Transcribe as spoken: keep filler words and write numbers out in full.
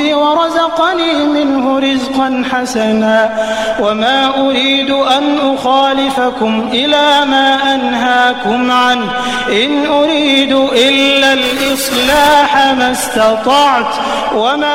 ورزقني منه رزقا حسنا وما أريد أن أخالفكم إلى ما أنهاكم عنه إن أريد إلا الإصلاح ما استطعت وما